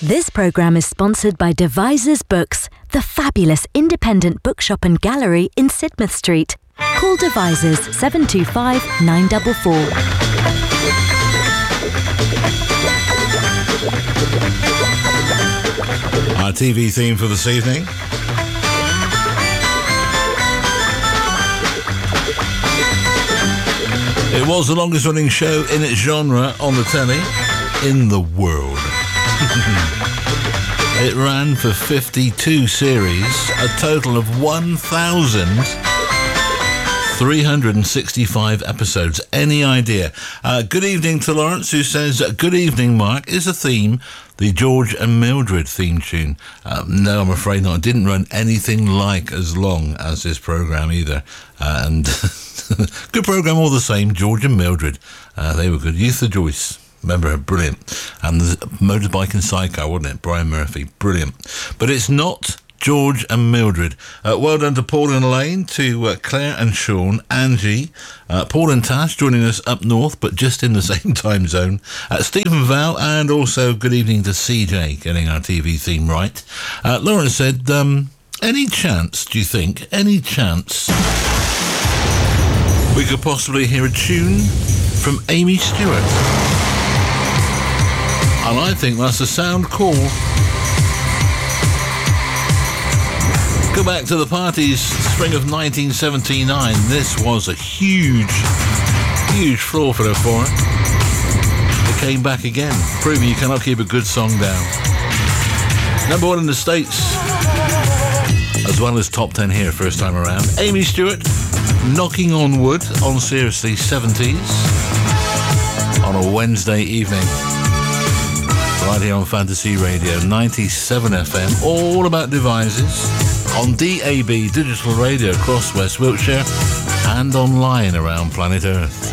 This programme is sponsored by Devisers Books, the fabulous independent bookshop and gallery in Sidmouth Street. Call Devisers 725 944. Our TV theme for this evening. It was the longest running show in its genre on the telly in the world. It ran for 52 series, a total of 1,365 episodes. Any idea? Good evening to Lawrence, who says, good evening, Mark. Is the theme the George and Mildred theme tune? No, I'm afraid not. It didn't run anything like as long as this programme either. And good programme all the same, George and Mildred. They were good. Eutha Joyce. Remember her, brilliant. And the Motorbike and Sidecar, wasn't it? Brian Murphy, brilliant. But it's not George and Mildred. Well done to Paul and Elaine, to Claire and Sean, Angie, Paul and Tash joining us up north, but just in the same time zone. Stephen Val, and also good evening to CJ, getting our TV theme right. Lawrence said, any chance, do you think, any chance we could possibly hear a tune from Amy Stewart? And I think that's a sound call. Go back to the parties, spring of 1979. This was a huge floor filler for her. It came back again, proving you cannot keep a good song down. Number one in the States, as well as top 10 here first time around. Amy Stewart, Knocking on Wood on Seriously 70s on a Wednesday evening. Right here on Fantasy Radio, 97 FM, all about devices, on DAB digital radio across West Wiltshire and online around planet Earth.